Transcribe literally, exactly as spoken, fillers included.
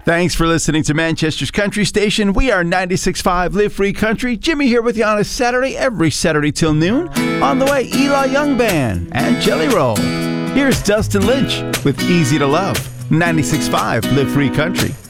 Thanks for listening to Manchester's Country Station. We are ninety-six point five Live Free Country. Jimmy here with you on a Saturday, every Saturday till noon. On the way, Eli Young Band and Jelly Roll. Here's Dustin Lynch with Easy to Love. ninety-six point five Live Free Country.